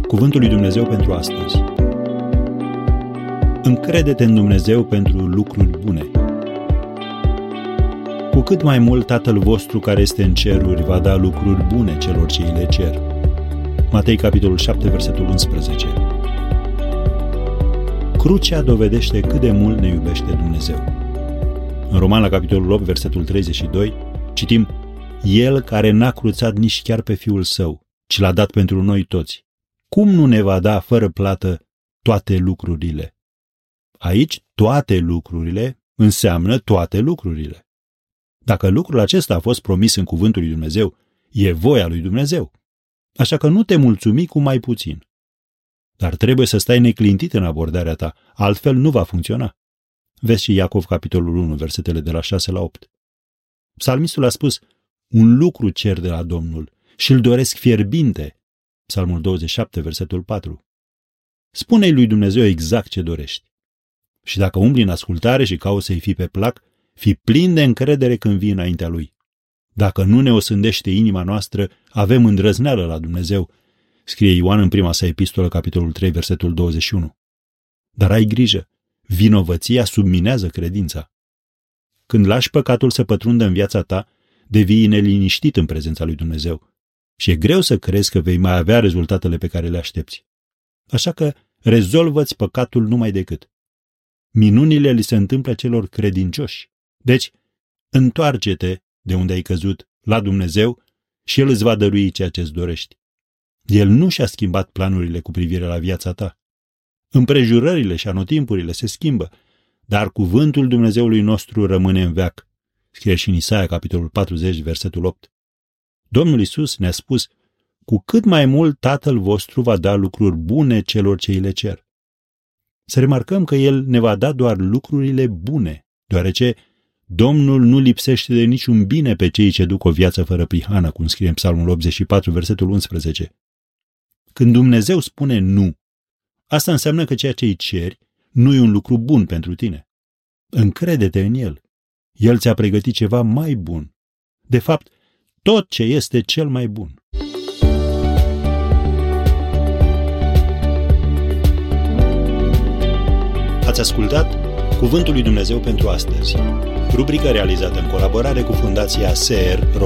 Cuvântul lui Dumnezeu pentru astăzi. Încrede-te în Dumnezeu pentru lucruri bune. Cu cât mai mult Tatăl vostru care este în ceruri va da lucruri bune celor ce îi le cer. Matei, capitolul 7, versetul 11. Crucea dovedește cât de mult ne iubește Dumnezeu. În Roman, la capitolul 8, versetul 32, citim: El care n-a cruțat nici chiar pe Fiul Său, ci l-a dat pentru noi toți, cum nu ne va da fără plată toate lucrurile? Aici, toate lucrurile înseamnă toate lucrurile. Dacă lucrul acesta a fost promis în cuvântul lui Dumnezeu, e voia lui Dumnezeu. Așa că nu te mulțumi cu mai puțin. Dar trebuie să stai neclintit în abordarea ta, altfel nu va funcționa. Vezi și Iacov, capitolul 1, versetele de la 6 la 8. Psalmistul a spus: un lucru cer de la Domnul și îl doresc fierbinte. Psalmul 27, versetul 4. Spune-i lui Dumnezeu exact ce dorești. Și dacă umbli în ascultare și cauți să-i fii pe plac, fii plin de încredere când vii înaintea lui. Dacă nu ne osândește inima noastră, avem îndrăzneală la Dumnezeu, scrie Ioan în prima sa epistolă, capitolul 3, versetul 21. Dar ai grijă, vinovăția subminează credința. Când lași păcatul să pătrundă în viața ta, devii neliniștit în prezența lui Dumnezeu și e greu să crezi că vei mai avea rezultatele pe care le aștepți. Așa că rezolvă-ți păcatul numai decât. Minunile li se întâmplă celor credincioși. Deci, întoarce-te de unde ai căzut la Dumnezeu și El îți va dărui ceea ce îți dorești. El nu și-a schimbat planurile cu privire la viața ta. Împrejurările și anotimpurile se schimbă, dar cuvântul Dumnezeului nostru rămâne în veac, scrie și în Isaia, capitolul 40, versetul 8. Domnul Iisus ne-a spus: cu cât mai mult Tatăl vostru va da lucruri bune celor ce îi le cer. Să remarcăm că El ne va da doar lucrurile bune, deoarece Domnul nu lipsește de niciun bine pe cei ce duc o viață fără prihană, cum scrie în Psalmul 84, versetul 11. Când Dumnezeu spune nu, asta înseamnă că ceea ce îi ceri nu e un lucru bun pentru tine. Încrede-te în El. El ți-a pregătit ceva mai bun. De fapt, tot ce este cel mai bun. Ați ascultat Cuvântul lui Dumnezeu pentru astăzi, rubrică realizată în colaborare cu Fundația SER